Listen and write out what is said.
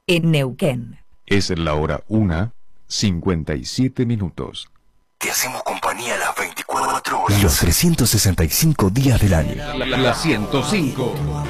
en Neuquén. Es la hora 1:57. Te hacemos compañía las 24 horas. Los 365 días del año. La 105.